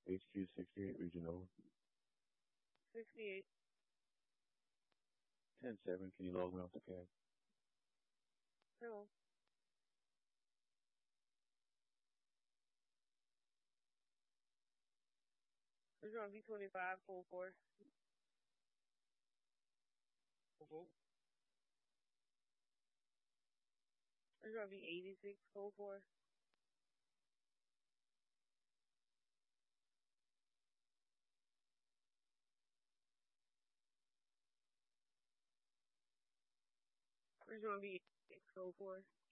HQ 68 Regional. 68. 10-7, can you log me off the cab? No. This is on V25, full 4. Mhm. This is on V86, full 4. This is on V86, full 4.